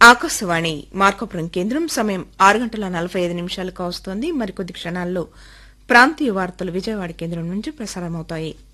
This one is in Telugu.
ఆకాశవాణి మార్కాపురం కేంద్రం సమయం 6:45 కావస్తోంది. మరికొద్ది క్షణాల్లో ప్రాంతీయ వార్తలు విజయవాడ కేంద్రం నుంచి ప్రసారమవుతాయి.